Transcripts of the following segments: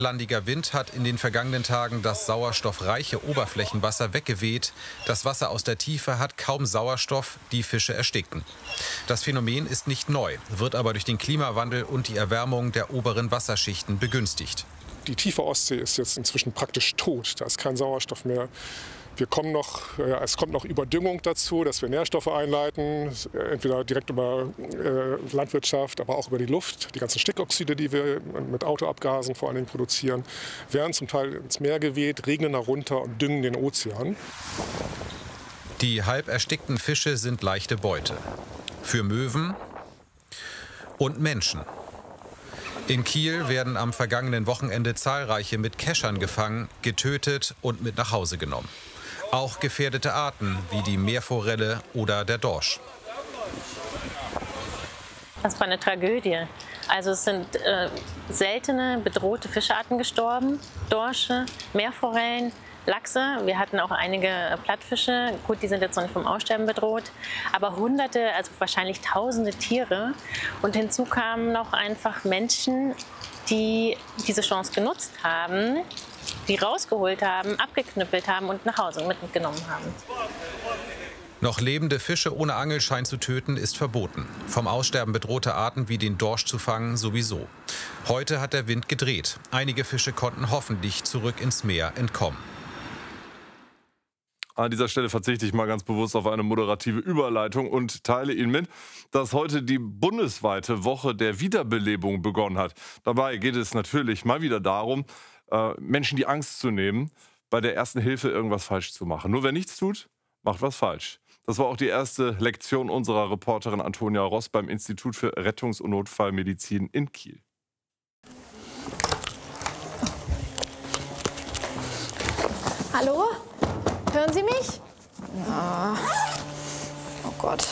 Landiger Wind hat in den vergangenen Tagen das sauerstoffreiche Oberflächenwasser weggeweht. Das Wasser aus der Tiefe hat kaum Sauerstoff, die Fische ersticken. Das Phänomen ist nicht neu, wird aber durch den Klimawandel und die Erwärmung der oberen Wasserschichten begünstigt. Die tiefe Ostsee ist jetzt inzwischen praktisch tot. Da ist kein Sauerstoff mehr. Es kommt noch Überdüngung dazu, dass wir Nährstoffe einleiten, entweder direkt über Landwirtschaft, aber auch über die Luft. Die ganzen Stickoxide, die wir mit Autoabgasen vor allen Dingen produzieren, werden zum Teil ins Meer geweht, regnen darunter und düngen den Ozean. Die halb erstickten Fische sind leichte Beute. Für Möwen und Menschen. In Kiel werden am vergangenen Wochenende zahlreiche mit Keschern gefangen, getötet und mit nach Hause genommen. Auch gefährdete Arten wie die Meerforelle oder der Dorsch. Das war eine Tragödie. Also es sind seltene, bedrohte Fischarten gestorben. Dorsche, Meerforellen, Lachse. Wir hatten auch einige Plattfische. Gut, die sind jetzt noch nicht vom Aussterben bedroht. Aber Hunderte, also wahrscheinlich Tausende Tiere. Und hinzu kamen noch einfach Menschen, die diese Chance genutzt haben, die rausgeholt haben, abgeknüppelt haben und nach Hause mitgenommen haben. Noch lebende Fische ohne Angelschein zu töten, ist verboten. Vom Aussterben bedrohte Arten wie den Dorsch zu fangen sowieso. Heute hat der Wind gedreht. Einige Fische konnten hoffentlich zurück ins Meer entkommen. An dieser Stelle verzichte ich mal ganz bewusst auf eine moderative Überleitung und teile Ihnen mit, dass heute die bundesweite Woche der Wiederbelebung begonnen hat. Dabei geht es natürlich mal wieder darum, Menschen die Angst zu nehmen, bei der ersten Hilfe irgendwas falsch zu machen. Nur wer nichts tut, macht was falsch. Das war auch die erste Lektion unserer Reporterin Antonia Ross beim Institut für Rettungs- und Notfallmedizin in Kiel. Hallo? Hören Sie mich? Ja. Oh Gott.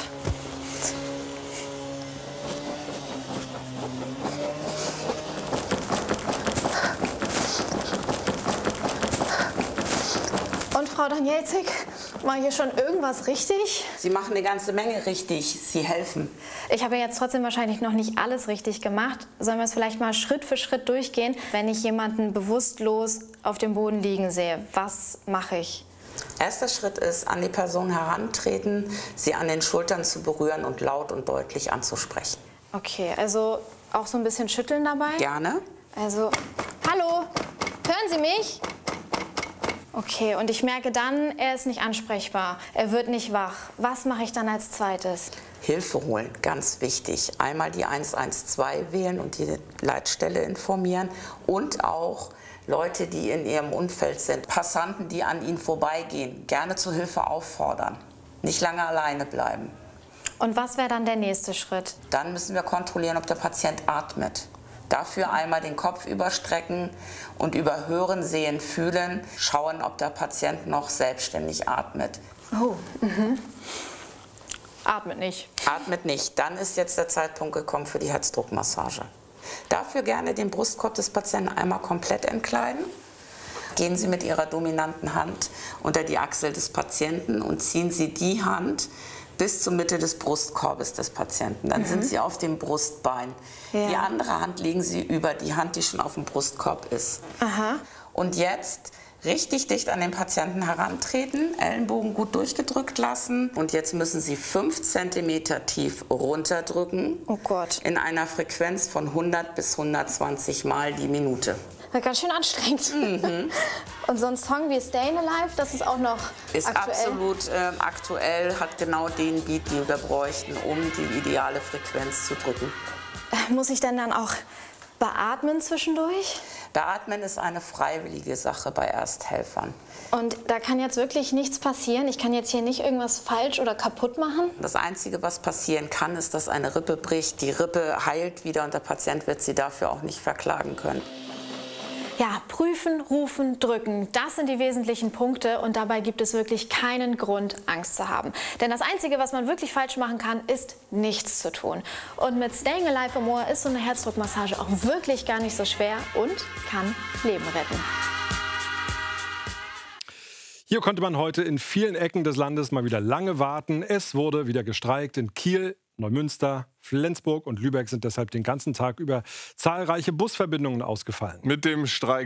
Und Frau Danielzig, mache ich hier schon irgendwas richtig? Sie machen eine ganze Menge richtig. Sie helfen. Ich habe jetzt trotzdem wahrscheinlich noch nicht alles richtig gemacht. Sollen wir es vielleicht mal Schritt für Schritt durchgehen? Wenn ich jemanden bewusstlos auf dem Boden liegen sehe, was mache ich? Erster Schritt ist, an die Person herantreten, sie an den Schultern zu berühren und laut und deutlich anzusprechen. Okay, also auch so ein bisschen schütteln dabei? Gerne. Also, hallo, hören Sie mich? Okay, und ich merke dann, er ist nicht ansprechbar, er wird nicht wach. Was mache ich dann als zweites? Hilfe holen, ganz wichtig. Einmal die 112 wählen und die Leitstelle informieren und auch Leute, die in ihrem Umfeld sind, Passanten, die an ihnen vorbeigehen, gerne zur Hilfe auffordern. Nicht lange alleine bleiben. Und was wäre dann der nächste Schritt? Dann müssen wir kontrollieren, ob der Patient atmet. Dafür einmal den Kopf überstrecken und über Hören, Sehen, Fühlen schauen, ob der Patient noch selbstständig atmet. Oh, Atmet nicht. Atmet nicht. Dann ist jetzt der Zeitpunkt gekommen für die Herzdruckmassage. Dafür gerne den Brustkorb des Patienten einmal komplett entkleiden. Gehen Sie mit Ihrer dominanten Hand unter die Achsel des Patienten und ziehen Sie die Hand bis zur Mitte des Brustkorbes des Patienten. Dann sind Sie auf dem Brustbein. Ja. Die andere Hand legen Sie über die Hand, die schon auf dem Brustkorb ist. Aha. Und jetzt richtig dicht an den Patienten herantreten, Ellenbogen gut durchgedrückt lassen. Und jetzt müssen Sie 5 cm tief runterdrücken. Oh Gott. In einer Frequenz von 100 bis 120 Mal die Minute. Das ist ganz schön anstrengend. Und so ein Song wie Stayin' Alive, das ist auch noch Ist aktuell. absolut aktuell, hat genau den Beat, den wir bräuchten, um die ideale Frequenz zu drücken. Muss ich denn dann auch beatmen zwischendurch? Beatmen ist eine freiwillige Sache bei Ersthelfern. Und da kann jetzt wirklich nichts passieren? Ich kann jetzt hier nicht irgendwas falsch oder kaputt machen? Das Einzige, was passieren kann, ist, dass eine Rippe bricht. Die Rippe heilt wieder und der Patient wird Sie dafür auch nicht verklagen können. Ja, prüfen, rufen, drücken, das sind die wesentlichen Punkte und dabei gibt es wirklich keinen Grund, Angst zu haben. Denn das Einzige, was man wirklich falsch machen kann, ist nichts zu tun. Und mit Stayin' Alive am Ohr ist so eine Herzdruckmassage auch wirklich gar nicht so schwer und kann Leben retten. Hier konnte man heute in vielen Ecken des Landes mal wieder lange warten. Es wurde wieder gestreikt in Kiel, Neumünster, Flensburg und Lübeck sind deshalb den ganzen Tag über zahlreiche Busverbindungen ausgefallen. Mit dem Streik